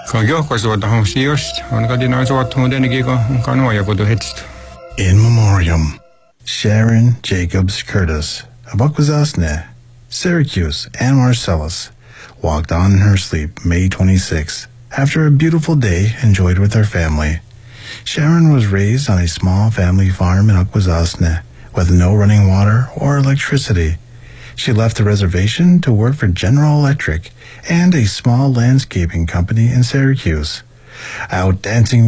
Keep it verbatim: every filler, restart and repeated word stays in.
In memoriam, Sharon Jacobs Curtis of Akwesasne, Syracuse, and Marcellus walked on in her sleep May twenty-sixth after a beautiful day enjoyed with her family. Sharon was raised on a small family farm in Akwesasne with no running water or electricity. She left the reservation to work for General Electric and a small landscaping company in Syracuse. Out dancing